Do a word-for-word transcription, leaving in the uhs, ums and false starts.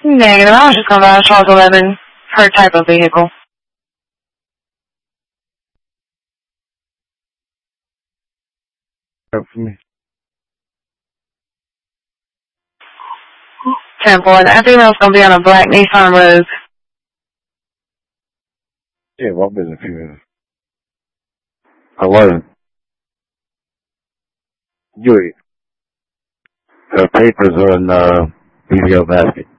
Negative. I was just going to buy a Charles eleven, her type of vehicle. For me. Temple, and that female's going to be on a black Nissan Rogue. Yeah, well, I've been a few minutes. eleven. Yuri. Her papers are in the B B L basket.